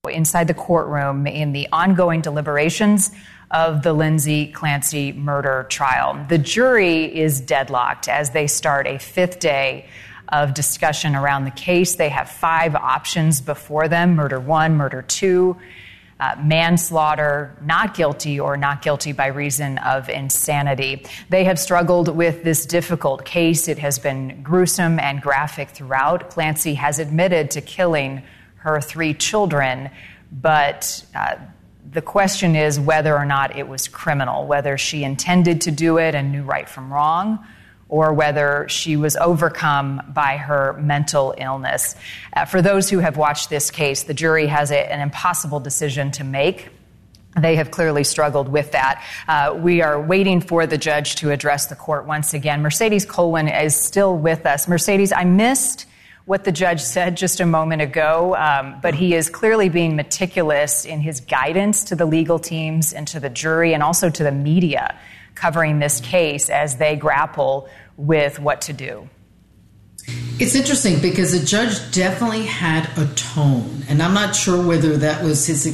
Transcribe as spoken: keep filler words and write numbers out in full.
Inside the courtroom in the ongoing deliberations of the Lindsay Clancy murder trial. The jury is deadlocked as they start a fifth day of discussion around the case. They have five options before them: murder one, murder two, uh, manslaughter, not guilty, or not guilty by reason of insanity. They have struggled with this difficult case. It has been gruesome and graphic throughout. Clancy has admitted to killing her three children, but uh, the question is whether or not it was criminal, whether she intended to do it and knew right from wrong, or whether she was overcome by her mental illness. Uh, for those who have watched this case, the jury has a, an impossible decision to make. They have clearly struggled with that. Uh, we are waiting for the judge to address the court once again. Mercedes Colwin is still with us. Mercedes, I missed what the judge said just a moment ago, um, but he is clearly being meticulous in his guidance to the legal teams and to the jury and also to the media covering this case as they grapple with what to do. It's interesting because the judge definitely had a tone, and I'm not sure whether that was his